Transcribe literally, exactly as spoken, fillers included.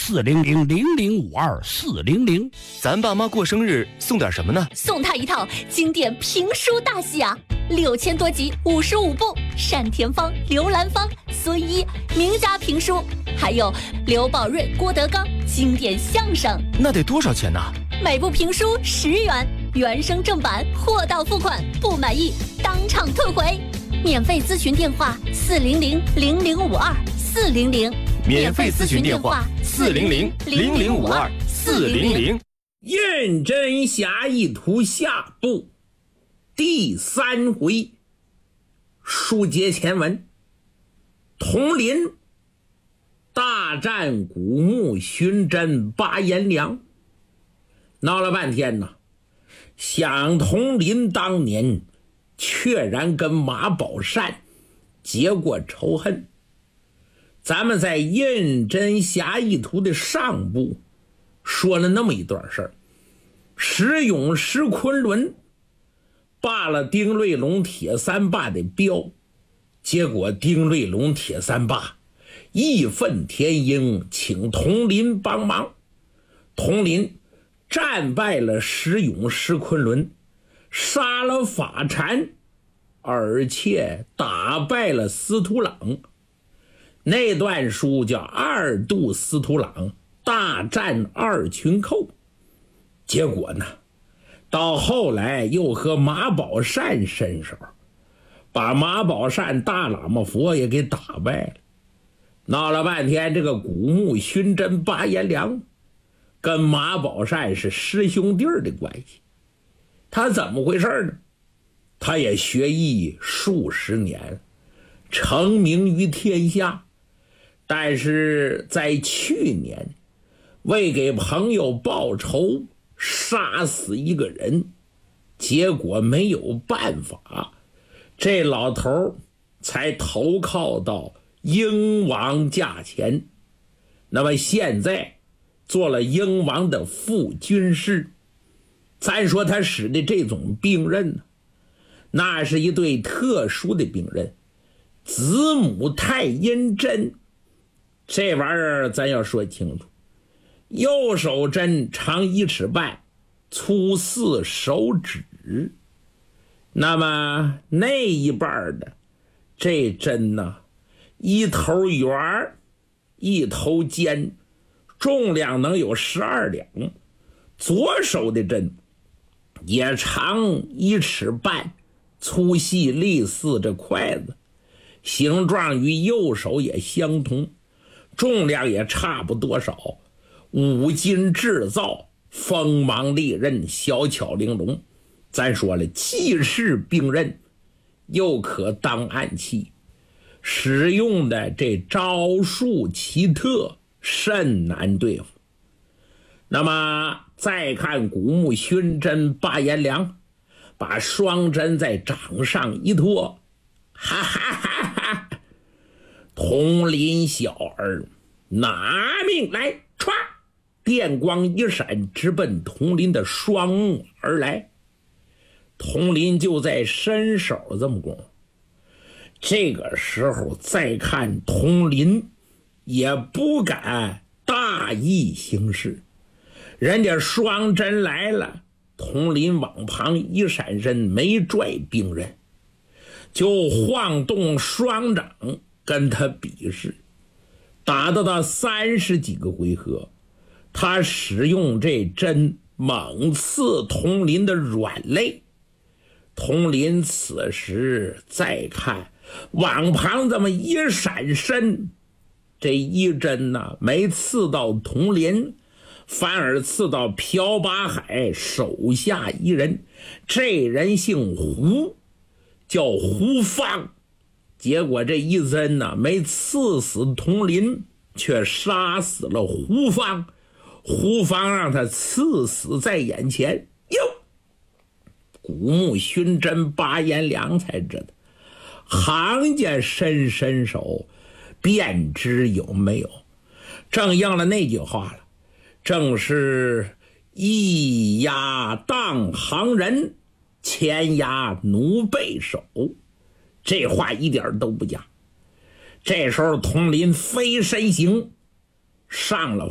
四零零零零五二四零零。 咱爸妈过生日送点什么呢？ 送他一套经典评书大戏啊，六千多集，五十五部，单田芳、刘兰芳、孙一名家评书，还有刘宝瑞、郭德纲经典相声。 那得多少钱呢？ 每部评书十元，原声正版，货到付款，不满意当场退回。免费咨询电话：四零零零零五二四零零。 免费咨询电话：四零零零零五二四零零。 认真侠义图下部第三回，书接前文。铜林大战古墓寻真八颜良，闹了半天呢，想铜林当年确然跟马宝善结过仇恨。咱们在认真侠义图的上部说了那么一段事儿，石勇石昆仑罢了丁瑞龙铁三霸的镖，结果丁瑞龙铁三霸义愤填膺，请铜林帮忙。铜林战败了石勇石昆仑，杀了法禅，而且打败了司徒朗。那段书叫二渡司徒朗大战二群寇。结果呢，到后来又和马宝善伸手，把马宝善大喇嘛佛也给打败了。闹了半天，这个古墓寻真八颜良跟马宝善是师兄弟的关系。他怎么回事呢？他也学艺数十年，成名于天下，但是在去年为给朋友报仇杀死一个人，结果没有办法，这老头才投靠到英王驾前。那么现在做了英王的副军师。咱说他使的这种兵刃呢，那是一对特殊的兵刃，子母太阴针。这玩意儿咱要说清楚，右手针长一尺半，粗似手指。那么那一半的这针呢，一头圆，一头尖，重量能有十二两。左手的针也长一尺半，粗细类似这筷子，形状与右手也相同，重量也差不多少，五金制造，锋芒利刃，小巧玲珑。咱说了，既是兵刃，又可当暗器，使用的这招数奇特，甚难对付。那么再看古墓寻真八颜良，把双针在掌上一托，哈哈哈哈！铜林小儿拿命来，歘！电光一闪，直奔铜林的双目而来。铜林就在伸手这么功夫，这个时候再看铜林也不敢大意行事，人家双针来了，铜林往旁一闪身，没拽兵刃，就晃动双掌跟他比试。打到到三十几个回合，他使用这针猛刺铜林的软肋。铜林此时再看，往旁这么一闪身，这一针呢、啊、没刺到铜林，反而刺到朴八海手下一人。这人姓胡，叫胡方。结果这一针呢、啊、没刺死铜林，却杀死了胡方。胡方让他刺死在眼前。哟，古墓寻真八颜良才知道，行家伸伸手，便知有没有。正应了那句话了，正是一压当行人，前压奴背手。这话一点都不假。这时候铜林飞身行，上了